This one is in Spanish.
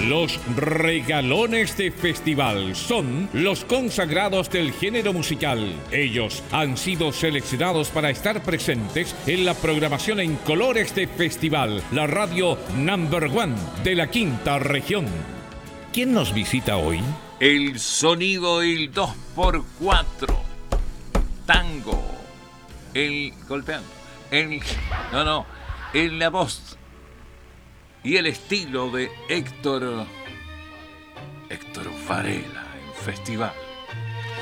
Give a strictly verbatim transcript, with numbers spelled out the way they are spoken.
Los regalones de festival son los consagrados del género musical. Ellos han sido seleccionados para estar presentes en la programación en colores de festival, la radio number one de la quinta región. ¿Quién nos visita hoy? El sonido del dos por cuatro. Tango. El golpeando. El, no, no. En la voz y el estilo de Héctor Héctor Varela en festival.